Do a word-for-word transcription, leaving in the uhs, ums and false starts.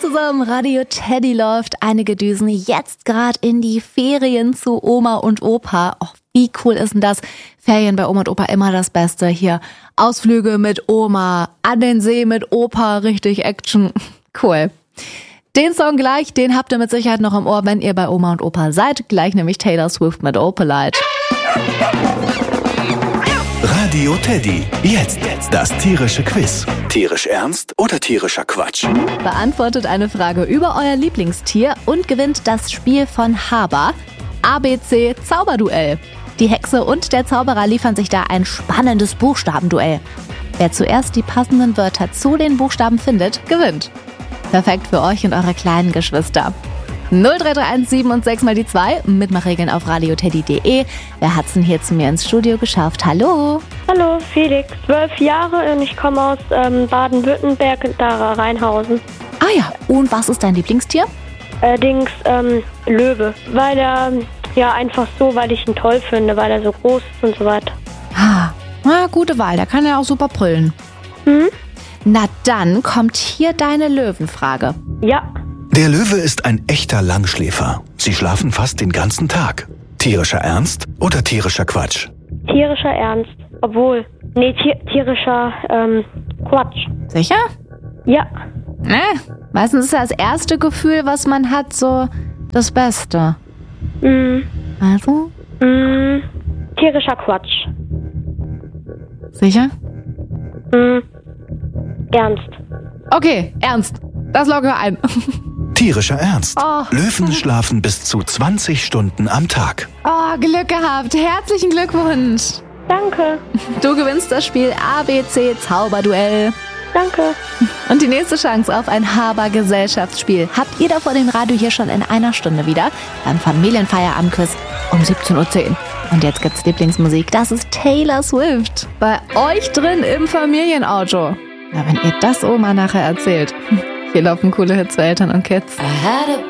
zusammen, Radio Teddy läuft. Einige düsen jetzt gerade in die Ferien zu Oma und Opa. Oh, wie cool ist denn das? Ferien bei Oma und Opa immer das Beste. Hier Ausflüge mit Oma, an den See mit Opa, richtig Action. Cool. Den Song gleich, den habt ihr mit Sicherheit noch im Ohr, wenn ihr bei Oma und Opa seid. Gleich nämlich Taylor Swift mit Opalite. Radio Teddy. Jetzt das tierische Quiz. Tierisch ernst oder tierischer Quatsch? Beantwortet eine Frage über euer Lieblingstier und gewinnt das Spiel von Haber. A B C Zauberduell. Die Hexe und der Zauberer liefern sich da ein spannendes Buchstabenduell. Wer zuerst die passenden Wörter zu den Buchstaben findet, gewinnt. Perfekt für euch und eure kleinen Geschwister. null drei drei eins sieben und sechs mal die zwei. Mitmachregeln auf radioteddy punkt de. Wer hat's denn hier zu mir ins Studio geschafft? Hallo. Hallo, Felix. Zwölf Jahre und ich komme aus ähm, Baden-Württemberg, da Rheinhausen. Ah ja, und was ist dein Lieblingstier? Allerdings ähm, Löwe, weil er, ja einfach so, weil ich ihn toll finde, weil er so groß ist und so weiter. Ah, na, gute Wahl, der kann ja auch super brüllen. Hm? Na dann kommt hier deine Löwenfrage. Ja. Der Löwe ist ein echter Langschläfer. Sie schlafen fast den ganzen Tag. Tierischer Ernst oder tierischer Quatsch? Tierischer Ernst. Obwohl, nee, tier, tierischer ähm, Quatsch. Sicher? Ja. Äh, meistens ist ja das erste Gefühl, was man hat, so das Beste. Mm. Also? Mm. Tierischer Quatsch. Sicher? Mm. Ernst. Okay, ernst. Das loggen wir ein. Tierischer Ernst. Oh. Löwen schlafen bis zu zwanzig Stunden am Tag. Oh, Glück gehabt. Herzlichen Glückwunsch. Danke. Du gewinnst das Spiel A B C Zauberduell. Danke. Und die nächste Chance auf ein Haber-Gesellschaftsspiel habt ihr da vor dem Radio hier schon in einer Stunde wieder beim Familienfeierabendquiz um siebzehn Uhr zehn. Und jetzt gibt's Lieblingsmusik. Das ist Taylor Swift. Bei euch drin im Familienauto. Na, wenn ihr das Oma nachher erzählt. Hier laufen coole Hits für Eltern und Kids.